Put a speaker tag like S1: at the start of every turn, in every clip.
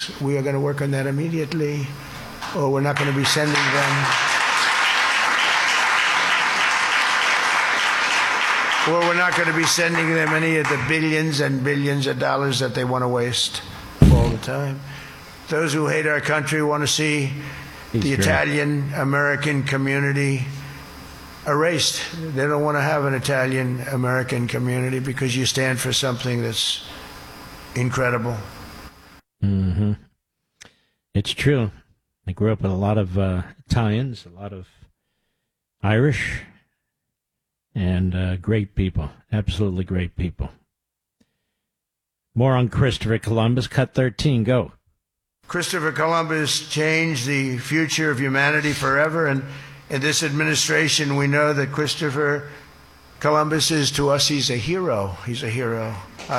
S1: buildings. We are going to work on that immediately, or we're not going to be sending them. Or we're not going to be sending them any of the billions and billions of dollars that they want to waste all the time. Those who hate our country want to see the Italian-American community erased. They don't want to have an Italian-American community because you stand for something that's incredible.
S2: Mm-hmm. It's true. I grew up with a lot of Italians, a lot of Irish, and great people, absolutely great people. More on Christopher Columbus. Cut 13, go.
S1: Christopher Columbus changed the future of humanity forever, and in this administration we know that Christopher Columbus is, to us, he's a hero. He's a hero.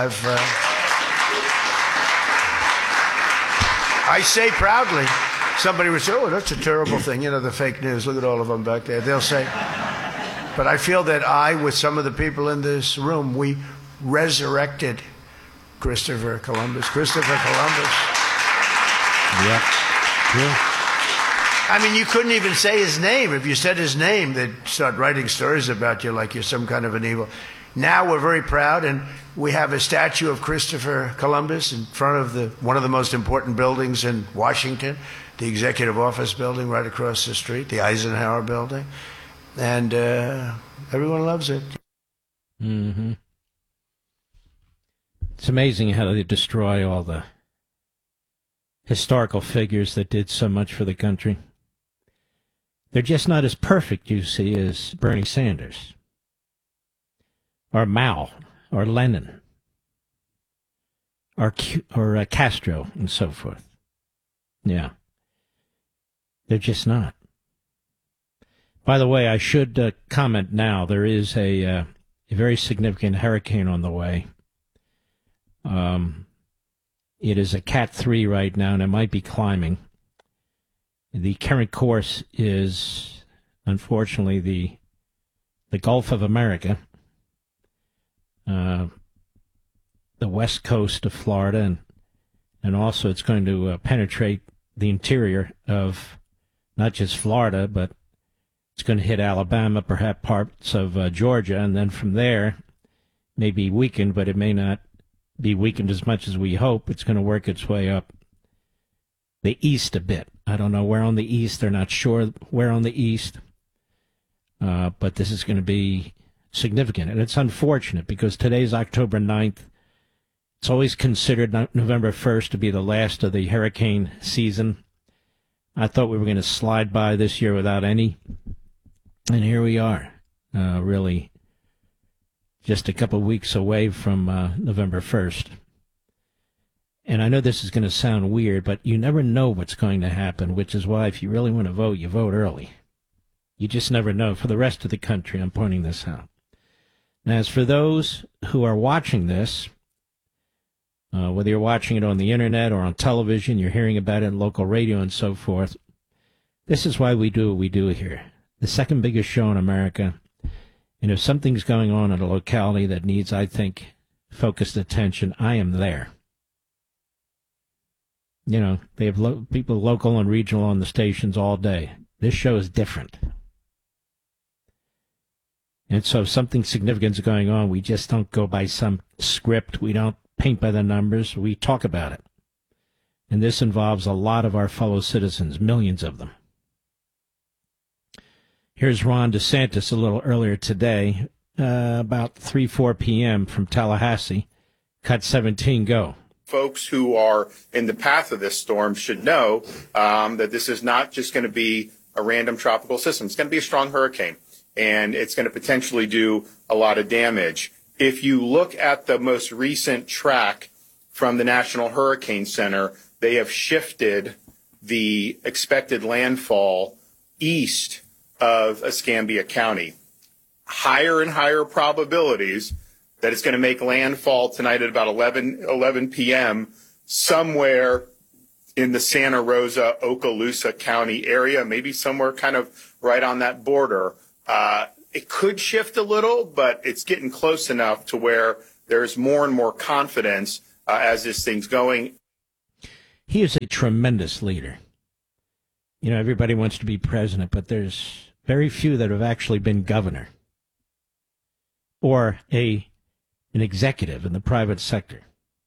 S1: I say proudly, somebody would say, oh, that's a terrible thing, the fake news, look at all of them back there. They'll say, but I feel that I, with some of the people in this room, we resurrected Christopher Columbus. Christopher Columbus.
S2: Yep. Yeah.
S1: I mean, you couldn't even say his name. If you said his name, they'd start writing stories about you like you're some kind of an evil. Now we're very proud, and we have a statue of Christopher Columbus in front of one of the most important buildings in Washington, the Executive Office Building right across the street, the Eisenhower Building. And everyone loves it.
S2: Mm-hmm. It's amazing how they destroy all the historical figures that did so much for the country. They're just not as perfect, you see, as Bernie Sanders, or Mao, or Lenin, or Castro, and so forth. Yeah. They're just not. By the way, I should comment now, there is a very significant hurricane on the way. It is a Cat 3 right now, and it might be climbing. The current course is, unfortunately, the Gulf of America, the west coast of Florida, and also it's going to penetrate the interior of not just Florida, but it's going to hit Alabama, perhaps parts of Georgia, and then from there, may be weakened, but it may not be weakened as much as we hope. It's going to work its way up the east a bit. I don't know where on the east. They're not sure where on the east. But this is going to be significant. And it's unfortunate because today's October 9th. It's always considered November 1st to be the last of the hurricane season. I thought we were going to slide by this year without any. And here we are, really just a couple of weeks away from November 1st. And I know this is going to sound weird, but you never know what's going to happen, which is why if you really want to vote, you vote early. You just never know. For the rest of the country, I'm pointing this out. Now, as for those who are watching this, whether you're watching it on the internet or on television, you're hearing about it in local radio and so forth, this is why we do what we do here. The second biggest show in America. And if something's going on in a locality that needs, I think, focused attention, I am there. You know, they have people local and regional on the stations all day. This show is different. And so if something significant is going on, we just don't go by some script. We don't paint by the numbers. We talk about it. And this involves a lot of our fellow citizens, millions of them. Here's Ron DeSantis a little earlier today, about 4 p.m. from Tallahassee. Cut 17, go.
S3: Folks who are in the path of this storm should know that this is not just going to be a random tropical system. It's going to be a strong hurricane, and it's going to potentially do a lot of damage. If you look at the most recent track from the National Hurricane Center, they have shifted the expected landfall east of Escambia County. Higher and higher probabilities that it's going to make landfall tonight at about 11 p.m. somewhere in the Santa Rosa, Okaloosa County area, maybe somewhere kind of right on that border. It could shift a little, but it's getting close enough to where there's more and more confidence as this thing's going.
S2: he is a tremendous leader. You know, everybody wants to be president, but there's very few that have actually been governor or an executive in the private sector.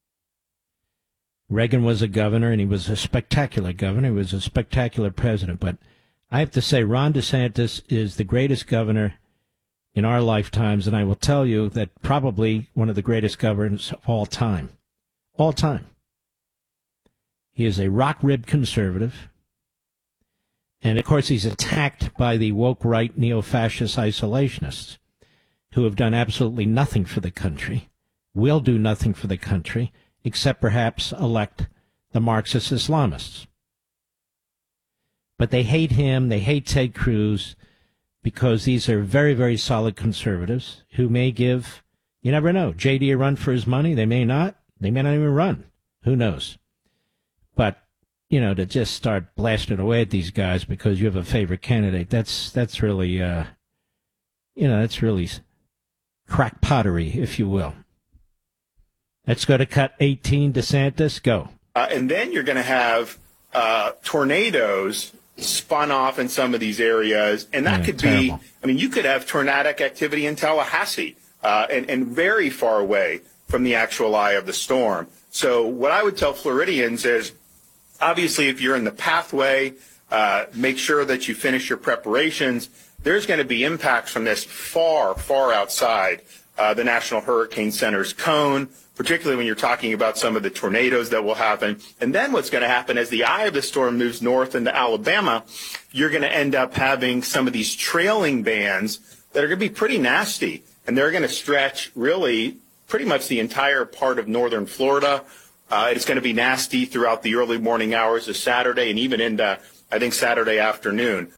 S2: Reagan was a governor, and he was a spectacular governor. He was a spectacular president. But I have to say, Ron DeSantis is the greatest governor in our lifetimes, and I will tell you that probably one of the greatest governors of all time. All time. He is a rock-ribbed conservative. And, of course, he's attacked by the woke right neo-fascist isolationists who have done absolutely nothing for the country, will do nothing for the country, except perhaps elect the Marxist Islamists. But they hate him, they hate Ted Cruz, because these are very, very solid conservatives who may give, you never know, J.D. a run for his money. They may not. They may not even run. Who knows? But, you know, to just start blasting away at these guys because you have a favorite candidate, that's really, that's really crackpottery, if you will. Let's go to cut 18, DeSantis, go.
S3: And then you're going to have tornadoes spun off in some of these areas, and that could
S2: terrible.
S3: be, I mean, you could have tornadic activity in Tallahassee and very far away from the actual eye of the storm. So what I would tell Floridians is, obviously, if you're in the pathway, make sure that you finish your preparations. There's going to be impacts from this far, far outside the National Hurricane Center's cone, particularly when you're talking about some of the tornadoes that will happen. And then what's going to happen as the eye of the storm moves north into Alabama, you're going to end up having some of these trailing bands that are going to be pretty nasty. And they're going to stretch really pretty much the entire part of northern Florida. It's going to be nasty throughout the early morning hours of Saturday and even into, I think, Saturday afternoon.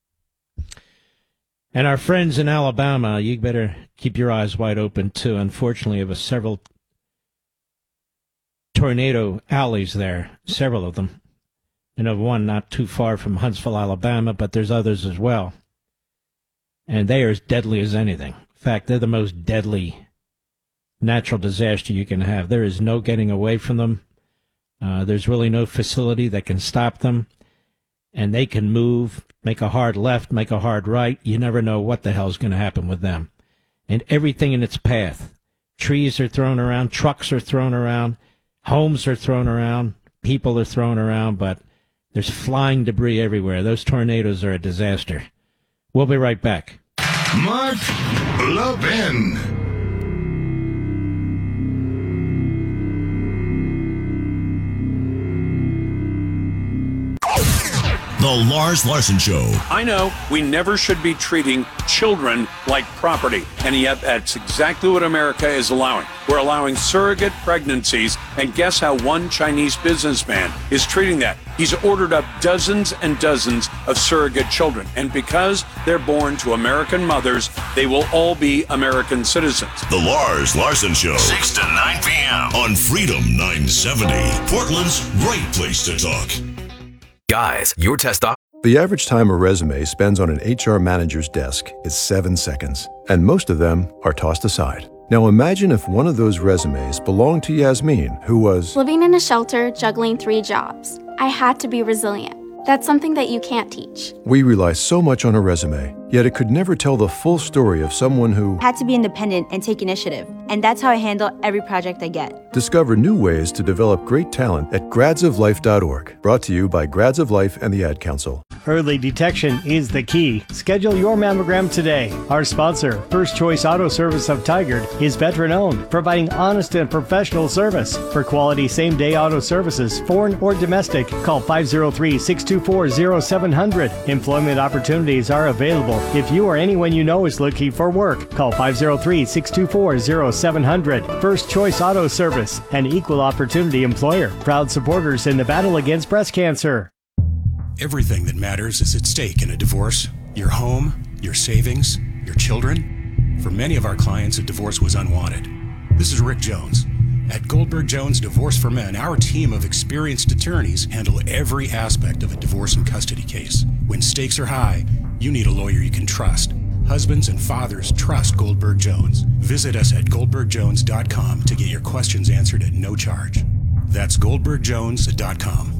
S2: And our friends in Alabama, you better keep your eyes wide open, too. Unfortunately, there were several tornado alleys there, several of them. You know, one not too far from Huntsville, Alabama, but there's others as well. And they are as deadly as anything. In fact, they're the most deadly natural disaster you can have. There is no getting away from them. There's really no facility that can stop them. And they can move, make a hard left, make a hard right. You never know what the hell's going to happen with them. And everything in its path. Trees are thrown around, trucks are thrown around, homes are thrown around, people are thrown around, but there's flying debris everywhere. Those tornadoes are a disaster. We'll be right back.
S4: Mark Levin.
S5: The Lars Larson Show.
S6: I know we never should be treating children like property, and yet that's exactly what America is allowing. We're allowing surrogate pregnancies, and guess how one Chinese businessman is treating that? He's ordered up dozens and dozens of surrogate children, and because they're born to American mothers, they will all be American citizens.
S5: The Lars Larson Show. 6 to 9 p.m. on Freedom 970. Portland's right place to talk.
S7: Guys, your test doc.
S8: The average time a resume spends on an HR manager's desk is 7 seconds, and most of them are tossed aside. Now imagine if one of those resumes belonged to Yasmin, who was
S9: living in a shelter, juggling 3 jobs. I had to be resilient. That's something that you can't teach.
S8: We rely so much on a resume, yet it could never tell the full story of someone who
S10: had to be independent and take initiative. And that's how I handle every project I get.
S8: Discover new ways to develop great talent at gradsoflife.org. Brought to you by Grads of Life and the Ad Council.
S11: Early detection is the key. Schedule your mammogram today. Our sponsor, First Choice Auto Service of Tigard, is veteran-owned, providing honest and professional service. For quality same-day auto services, foreign or domestic, call 503-624-0700. Employment opportunities are available. If you or anyone you know is looking for work, call 503-624-0700. First Choice Auto Service, an equal opportunity employer. Proud supporters in the battle against breast cancer.
S12: Everything that matters is at stake in a divorce. Your home, your savings, your children. For many of our clients, a divorce was unwanted. This is Rick Jones. At Goldberg Jones Divorce for Men, our team of experienced attorneys handle every aspect of a divorce and custody case. When stakes are high, you need a lawyer you can trust. Husbands and fathers trust Goldberg Jones. Visit us at goldbergjones.com to get your questions answered at no charge. That's goldbergjones.com.